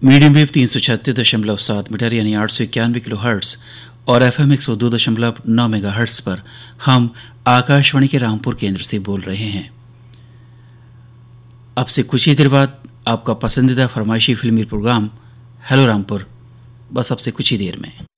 Medium wave 336.7 metre यानी 891 kilo hertz और FM 102.9 mega hertz पर हम आकाशवाणी के रामपुर केंद्र से बोल रहे हैं। अब से कुछ ही देर बाद आपका पसंदीदा फरमाइशी फिल्मी प्रोग्राम हेलो रामपुर, बस अब से कुछ ही देर में।